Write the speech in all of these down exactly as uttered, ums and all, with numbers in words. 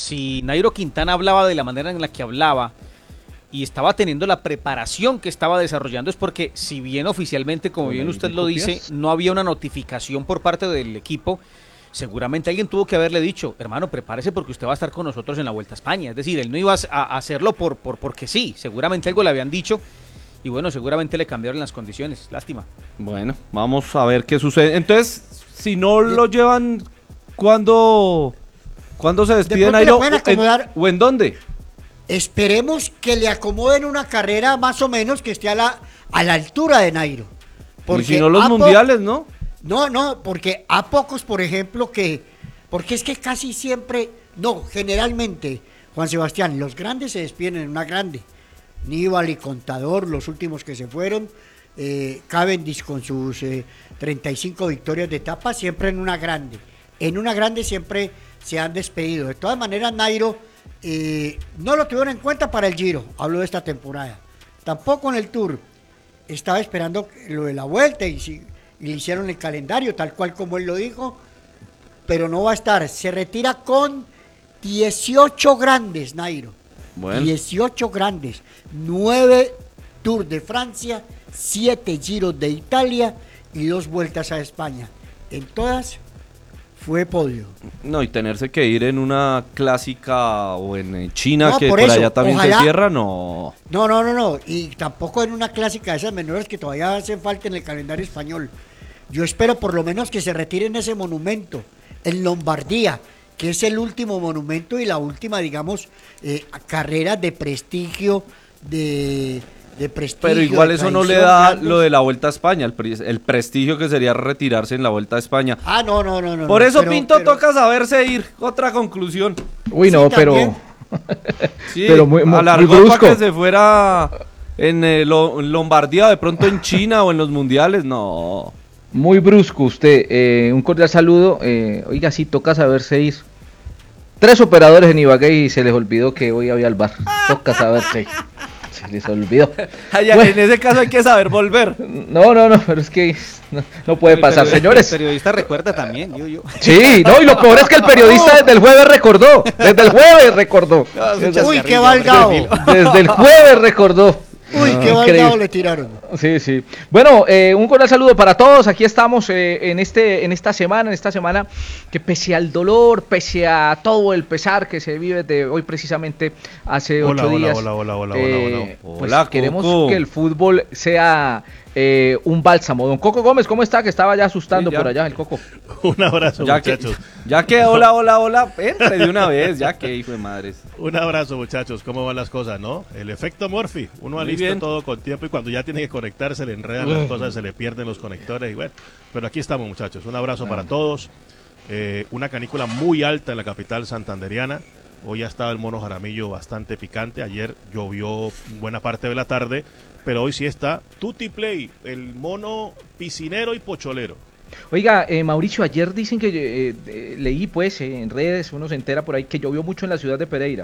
si Nairo Quintana hablaba de la manera en la que hablaba y estaba teniendo la preparación que estaba desarrollando, es porque si bien oficialmente, como bien usted lo dice, no había una notificación por parte del equipo, seguramente alguien tuvo que haberle dicho, hermano, prepárese porque usted va a estar con nosotros en la Vuelta a España. Es decir, él no iba a hacerlo por, por porque sí, seguramente algo le habían dicho y bueno, seguramente le cambiaron las condiciones. Lástima. Bueno, vamos a ver qué sucede. Entonces, si no lo llevan, ¿cuándo, ¿cuándo se despide Nairo? ¿O en, ¿O en dónde? Esperemos que le acomoden una carrera más o menos que esté a la, a la altura de Nairo. Porque y si no los mundiales, ¿no? No, no, porque a pocos, por ejemplo, que... Porque es que casi siempre... No, generalmente, Juan Sebastián, los grandes se despiden en una grande. Nibali, Contador, los últimos que se fueron, eh, Cavendish con sus eh, treinta y cinco victorias de etapa, siempre en una grande. En una grande siempre se han despedido. De todas maneras, Nairo eh, no lo tuvieron en cuenta para el Giro, hablo de esta temporada. Tampoco en el Tour. Estaba esperando lo de la Vuelta y si... y le hicieron el calendario tal cual como él lo dijo, pero no va a estar. Se retira con dieciocho grandes, Nairo. Bueno. dieciocho grandes, nueve Tour de Francia, siete Giros de Italia y dos Vueltas a España. En todas fue podio. No, y tenerse que ir en una clásica o en China, no, que por, por eso, allá también ojalá, se cierra, no. No, no, no, no, y tampoco en una clásica de esas menores que todavía hacen falta en el calendario español. Yo espero por lo menos que se retire en ese monumento, en Lombardía, que es el último monumento y la última, digamos, eh, carrera de prestigio, de, de prestigio. Pero igual eso no le da grandes. Lo de la Vuelta a España, el, pre el prestigio que sería retirarse en la Vuelta a España. Ah, no, no, no. no por no, eso, pero, Pinto, pero... toca saberse ir. Otra conclusión. Uy, no, sí, pero... sí, pero muy, muy, alargó muy para que se fuera en, eh, lo, en Lombardía, de pronto en China o en los mundiales, no... Muy brusco usted, eh, un cordial saludo, eh, oiga, sí, toca saberse ir. Tres operadores en Ibagué y se les olvidó que hoy había al bar, toca saberse ir, se les olvidó. Ay, bueno, en ese caso hay que saber volver. No, no, no, pero es que no, no puede el pasar, señores. El periodista recuerda también, yo, yo. Sí, no, y lo peor es que el periodista desde el jueves recordó, desde el jueves recordó. No, desde, uy, qué valgado. Desde el jueves recordó. Uy, qué valgado le tiraron. Sí, sí. Bueno, eh, un cordial saludo para todos. Aquí estamos eh, en este, en esta semana, en esta semana que pese al dolor, pese a todo el pesar que se vive de hoy precisamente hace hola, ocho hola, días. Hola, hola, hola, eh, hola, hola. Pues hola, queremos Coco. que el fútbol sea eh, un bálsamo. Don Coco Gómez, ¿cómo está? Que estaba ya asustando sí, ya. por allá el Coco. Un abrazo, ya muchachos. Que, ya que hola, hola, hola, entre de una vez, ya que hijo de madres. Un abrazo, muchachos. ¿Cómo van las cosas, no? El efecto Murphy. Uno alista todo con tiempo y cuando ya tiene que conectar se le enredan uh. las cosas, se le pierden los conectores y bueno. Pero aquí estamos, muchachos. Un abrazo uh. para todos. Eh, una canícula muy alta en la capital santanderiana. Hoy ha estado el Mono Jaramillo bastante picante. Ayer llovió buena parte de la tarde, pero hoy sí está Tutti Play, el mono piscinero y pocholero. Oiga, eh, Mauricio, ayer dicen que eh, eh, leí pues eh, en redes, uno se entera por ahí, que llovió mucho en la ciudad de Pereira.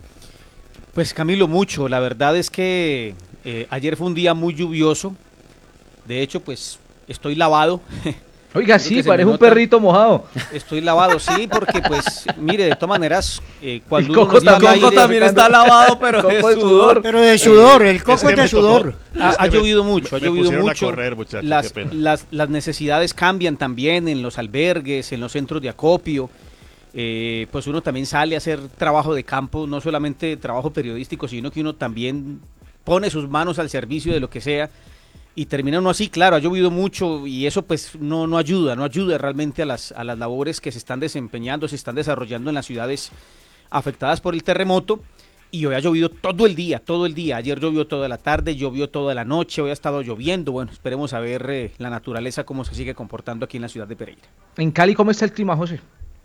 Pues Camilo, mucho. La verdad es que eh, ayer fue un día muy lluvioso. De hecho, pues estoy lavado. Oiga, sí, parece un perrito mojado. Estoy lavado, sí, porque pues, mire, de todas maneras, eh, cuando el coco, uno el coco también está lavado, pero de sudor. sudor. Pero de sudor, el coco es de sudor. Ha, ha llovido mucho, ha me llovido mucho. A correr, muchachos, las, las, las necesidades cambian también en los albergues, en los centros de acopio. Eh, pues uno también sale a hacer trabajo de campo, no solamente trabajo periodístico, sino que uno también pone sus manos al servicio de lo que sea. Y termina uno así, claro, ha llovido mucho y eso pues no, no ayuda, no ayuda realmente a las, a las labores que se están desempeñando, se están desarrollando en las ciudades afectadas por el terremoto. Y hoy ha llovido todo el día, todo el día. Ayer llovió toda la tarde, llovió toda la noche, hoy ha estado lloviendo. Bueno, esperemos a ver eh, la naturaleza cómo se sigue comportando aquí en la ciudad de Pereira. En Cali, ¿cómo está el clima, José?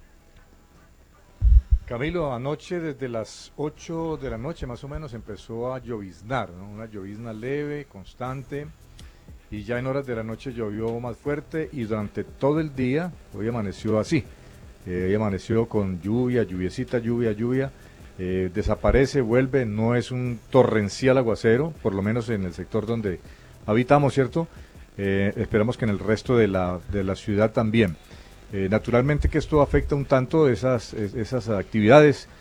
Camilo, anoche desde las ocho de la noche más o menos empezó a lloviznar, ¿no? Una llovizna leve, constante. Y ya en horas de la noche llovió más fuerte y durante todo el día hoy amaneció así, eh, hoy amaneció con lluvia, lluviecita, lluvia, lluvia, eh, desaparece, vuelve, no es un torrencial aguacero, por lo menos en el sector donde habitamos, ¿cierto? Eh, esperamos que en el resto de la, de la ciudad también. Eh, naturalmente que esto afecta un tanto esas, esas actividades